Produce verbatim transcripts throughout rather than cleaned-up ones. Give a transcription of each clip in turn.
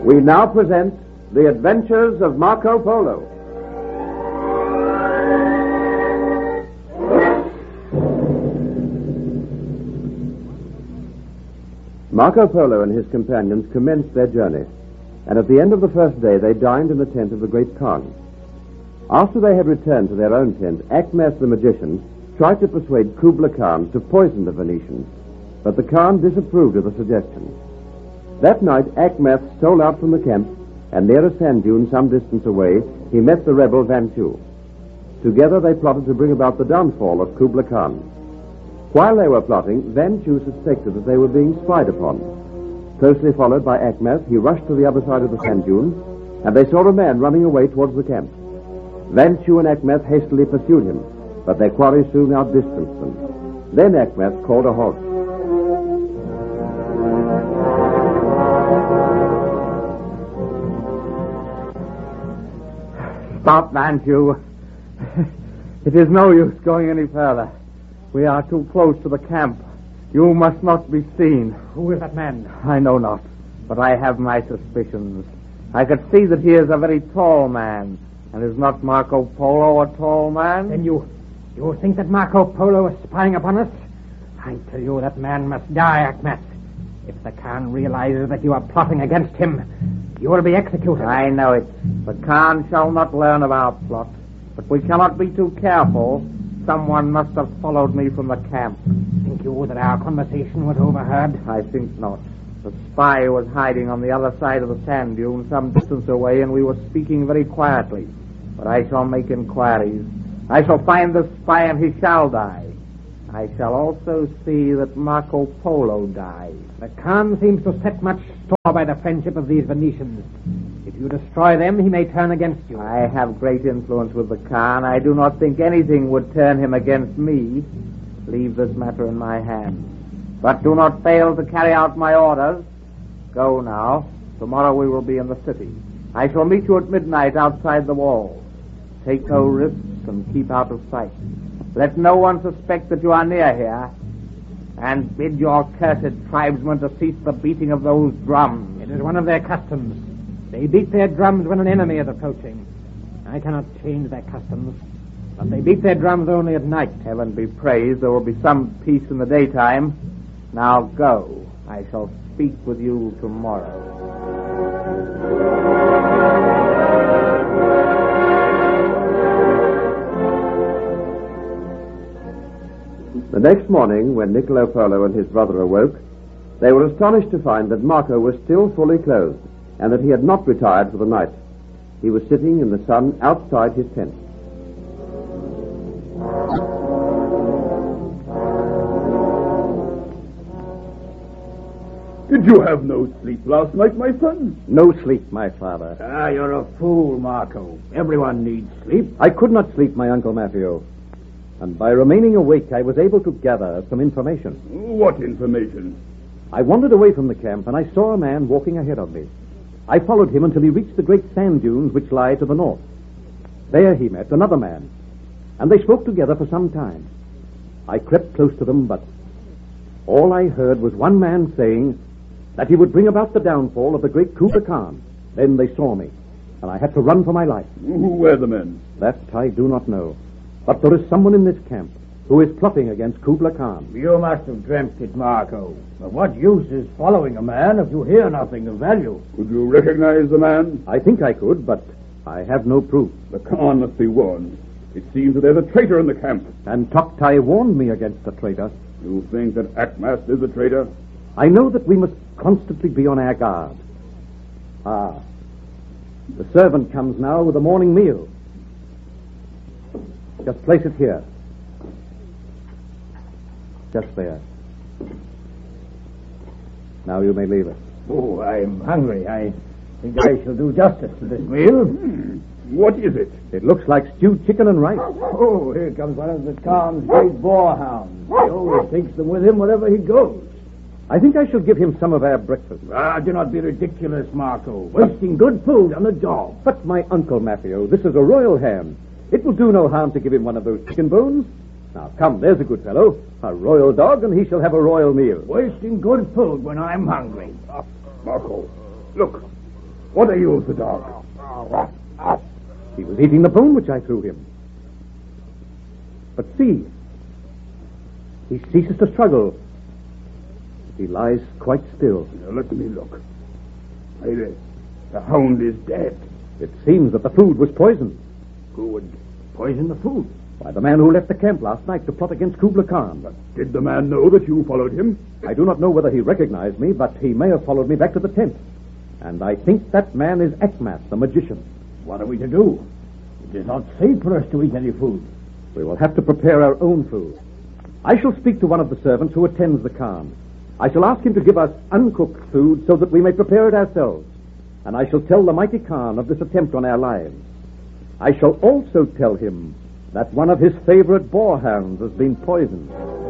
We now present The Adventures of Marco Polo. Marco Polo and his companions commenced their journey, and at the end of the first day they dined in the tent of the great Khan. After they had returned to their own tent, Akhmes the magician tried to persuade Kubla Khan to poison the Venetians, but the Khan disapproved of the suggestion. That night, Akhmes stole out from the camp, and near a sand dune some distance away, he met the rebel Vanchu. Together they plotted to bring about the downfall of Kubla Khan. While they were plotting, Vanchu suspected that they were being spied upon. Closely followed by Akhmes, he rushed to the other side of the sand dune, and they saw a man running away towards the camp. Vanchu and Akhmes hastily pursued him, but their quarry soon outdistanced them. Then Akhmes called a halt. Stop, Vanchu. It is no use going any further. We are too close to the camp. You must not be seen. Who is that man? I know not, but I have my suspicions. I could see that he is a very tall man. And is not Marco Polo a tall man? Then you... you think that Marco Polo is spying upon us? I tell you that man must die, Akhmes. If the Khan realizes that you are plotting against him, you will be executed. I know it. The Khan shall not learn of our plot. But we cannot be too careful. Someone must have followed me from the camp. Think you that our conversation was overheard? I think not. The spy was hiding on the other side of the sand dune some distance away, and we were speaking very quietly. But I shall make inquiries. I shall find the spy, and he shall die. I shall also see that Marco Polo dies. The Khan seems to set much store by the friendship of these Venetians. If you destroy them, he may turn against you. I have great influence with the Khan. I do not think anything would turn him against me. Leave this matter in my hands. But do not fail to carry out my orders. Go now. Tomorrow we will be in the city. I shall meet you at midnight outside the walls. Take no risks and keep out of sight. Let no one suspect that you are near here. And bid your cursed tribesmen to cease the beating of those drums. It is one of their customs. They beat their drums when an enemy is approaching. I cannot change their customs, but they beat their drums only at night. Heaven be praised, there will be some peace in the daytime. Now go. I shall speak with you tomorrow. The next morning, when Niccolo Polo and his brother awoke, they were astonished to find that Marco was still fully clothed, and that he had not retired for the night. He was sitting in the sun outside his tent. Did you have no sleep last night, my son? No sleep, my father. Ah, you're a fool, Marco. Everyone needs sleep. I could not sleep, my Uncle Maffeo. And by remaining awake, I was able to gather some information. What information? I wandered away from the camp, and I saw a man walking ahead of me. I followed him until he reached the great sand dunes which lie to the north. There he met another man, and they spoke together for some time. I crept close to them, but all I heard was one man saying that he would bring about the downfall of the great Kubla Khan. Then they saw me, and I had to run for my life. Who were the men? That I do not know. But there is someone in this camp who is plotting against Kubla Khan. You must have dreamt it, Marco. But what use is following a man if you hear nothing of value? Could you recognize the man? I think I could, but I have no proof. The Khan must be warned. It seems that there's a traitor in the camp. And Toktai warned me against the traitor. You think that Akhmes is a traitor? I know that we must constantly be on our guard. Ah, the servant comes now with the morning meal. Just place it here. Just there. Now you may leave it. Oh, I'm hungry. I think I shall do justice to this meal. Hmm. What is it? It looks like stewed chicken and rice. Oh, here comes one of the Khan's great boarhounds. He always takes them with him wherever he goes. I think I shall give him some of our breakfast. Ah, do not be ridiculous, Marco. Wasting good food on a dog. But, my Uncle Maffeo, this is a royal ham. It will do no harm to give him one of those chicken bones. Now, come, there's a good fellow. A royal dog, and he shall have a royal meal. Wasting good food when I'm hungry. Ah, Marco, look. What are you of the dog? He was eating the bone which I threw him. But see, he ceases to struggle. He lies quite still. Now, let me look. Hey, the, the hound is dead. It seems that the food was poisoned. Who would poison the food? By the man who left the camp last night to plot against Kubla Khan. But did the man know that you followed him? I do not know whether he recognized me, but he may have followed me back to the tent. And I think that man is Akmat, the magician. What are we to do? It is not safe for us to eat any food. We will have to prepare our own food. I shall speak to one of the servants who attends the Khan. I shall ask him to give us uncooked food so that we may prepare it ourselves. And I shall tell the mighty Khan of this attempt on our lives. I shall also tell him that one of his favorite boarhounds has been poisoned.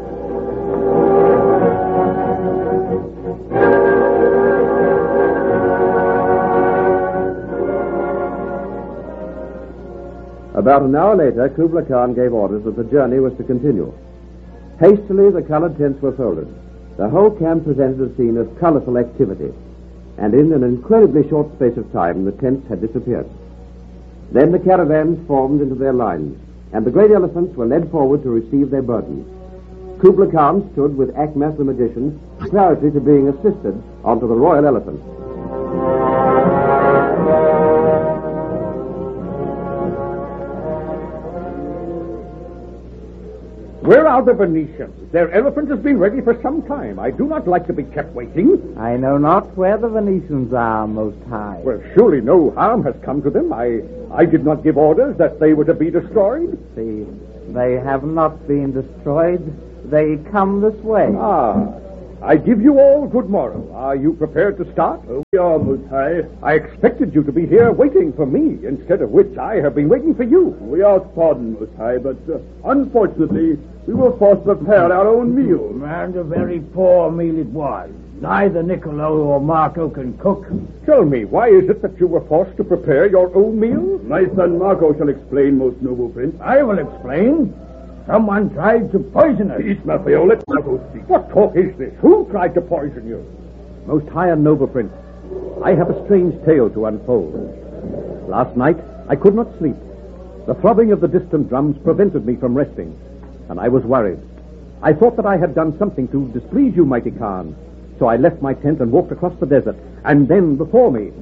About an hour later, Kubla Khan gave orders that the journey was to continue. Hastily, the colored tents were folded. The whole camp presented a scene of colorful activity, and in an incredibly short space of time, the tents had disappeared. Then the caravans formed into their lines, and the great elephants were led forward to receive their burdens. Kubla Khan stood with Akmat the magician, preparatory to being assisted onto the royal elephant. Where are the Venetians? Their elephant has been ready for some time. I do not like to be kept waiting. I know not where the Venetians are, Most High. Well, surely no harm has come to them. I, I did not give orders that they were to be destroyed. See, they have not been destroyed. They come this way. Ah, I give you all good morrow. Are you prepared to start? Uh, we are, Most High. I expected you to be here waiting for me, instead of which I have been waiting for you. We ask pardon, Most High, but uh, unfortunately, we were forced to prepare our own meal. And a very poor meal it was. Neither Niccolo or Marco can cook. Tell me, why is it that you were forced to prepare your own meal? My son Marco shall explain, most noble prince. I will explain. Someone tried to poison us. Peace, Maffeo. Let Marco speak. What talk is this? Who tried to poison you? Most high and noble prince, I have a strange tale to unfold. Last night, I could not sleep. The throbbing of the distant drums prevented me from resting, and I was worried. I thought that I had done something to displease you, mighty Khan, so I left my tent and walked across the desert, and then before me,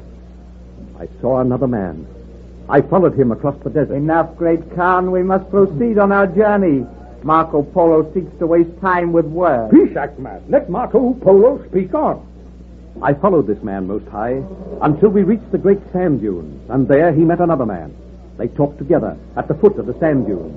I saw another man. I followed him across the desert. Enough, great Khan. We must proceed on our journey. Marco Polo seeks to waste time with words. Peace, Akmat. Let Marco Polo speak on. I followed this man, Most High, until we reached the great sand dunes, and there he met another man. They talked together at the foot of the sand dunes.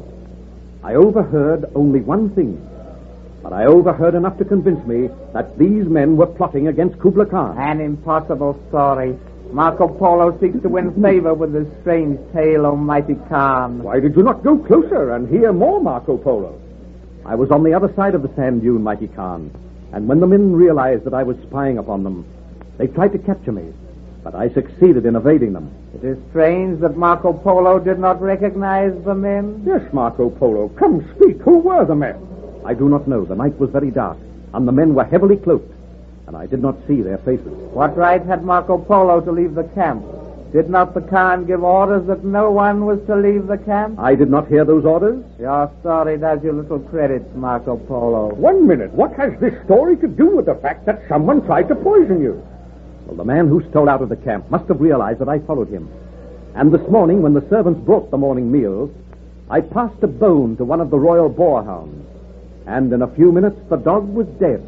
I overheard only one thing, but I overheard enough to convince me that these men were plotting against Kubla Khan. An impossible story. Marco Polo seeks to win favor with this strange tale, O mighty Khan. Why did you not go closer and hear more, Marco Polo? I was on the other side of the sand dune, mighty Khan, and when the men realized that I was spying upon them, they tried to capture me, but I succeeded in evading them. It is strange that Marco Polo did not recognize the men. Yes, Marco Polo. Come, speak. Who were the men? I do not know. The night was very dark, and the men were heavily cloaked, and I did not see their faces. What right had Marco Polo to leave the camp? Did not the Khan give orders that no one was to leave the camp? I did not hear those orders. Your story does you little credit, Marco Polo. One minute. What has this story to do with the fact that someone tried to poison you? Well, the man who stole out of the camp must have realized that I followed him. And this morning, when the servants brought the morning meal, I passed a bone to one of the royal boarhounds. And in a few minutes, the dog was dead.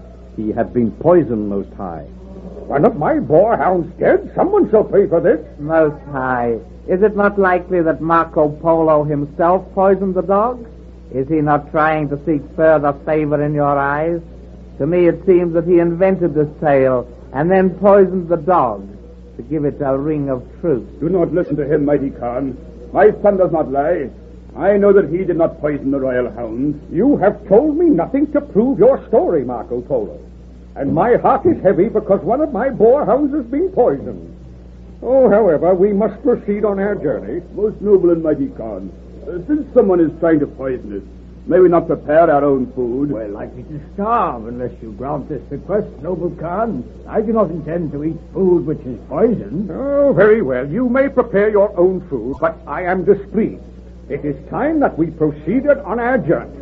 He had been poisoned, Most High. One of my boarhounds dead? Someone shall pay for this. Most High, is it not likely that Marco Polo himself poisoned the dog? Is he not trying to seek further favor in your eyes? To me it seems that he invented this tale and then poisoned the dog to give it a ring of truth. Do not listen to him, mighty Khan. My son does not lie. I know that he did not poison the royal hounds. You have told me nothing to prove your story, Marco Polo. And my heart is heavy because one of my boarhounds has been poisoned. Oh, however, we must proceed on our journey. Most noble and mighty Khan, uh, since someone is trying to poison us, May we not prepare our own food? We're likely to starve unless you grant this request, noble Khan. I do not intend to eat food which is poisoned. Oh, very well. You may prepare your own food, but I am displeased. It is time that we proceeded on our journey.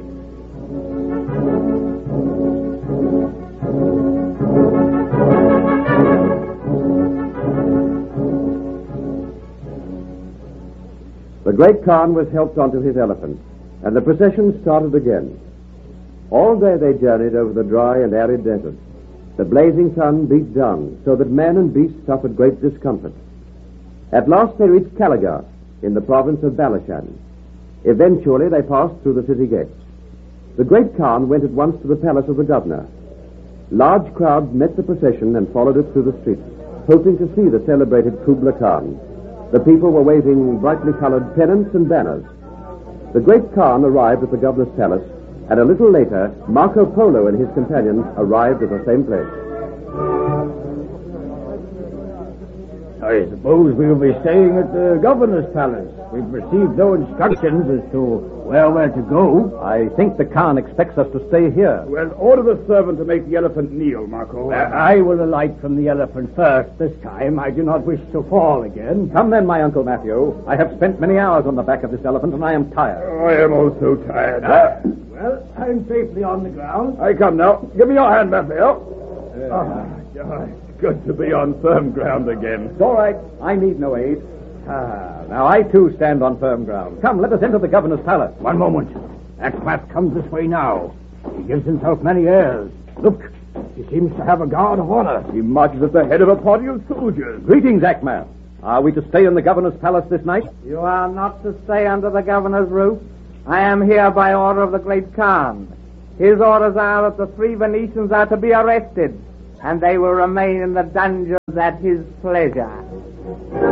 The great Khan was helped onto his elephant, and the procession started again. All day they journeyed over the dry and arid desert. The blazing sun beat down, so that man and beast suffered great discomfort. At last they reached Kalagar, in the province of Balishan. Eventually they passed through the city gates. The great Khan went at once to the palace of the governor. Large crowds met the procession and followed it through the streets, hoping to see the celebrated Kubla Khan. The people were waving brightly colored pennants and banners. The great Khan arrived at the governor's palace, and a little later, Marco Polo and his companions arrived at the same place. I suppose we will be staying at the governor's palace. We've received no instructions as to where we're to go. I think the Khan expects us to stay here. Well, order the servant to make the elephant kneel, Marco. Uh, I will alight from the elephant first this time. I do not wish to fall again. Come then, my Uncle Matthew. I have spent many hours on the back of this elephant, and I am tired. Oh, I am also tired. Ah, well, I'm safely on the ground. I come now. Give me your hand, Matthew. Uh, oh, it's good to be on firm ground again. It's all right. I need no aid. Ah, now I too stand on firm ground. Come, let us enter the governor's palace. One moment. Akmat comes this way now. He gives himself many airs. Look, he seems to have a guard of honor. He marches at the head of a party of soldiers. Greetings, Akmat. Are we to stay in the governor's palace this night? You are not to stay under the governor's roof. I am here by order of the great Khan. His orders are that the three Venetians are to be arrested, and they will remain in the dungeons at his pleasure.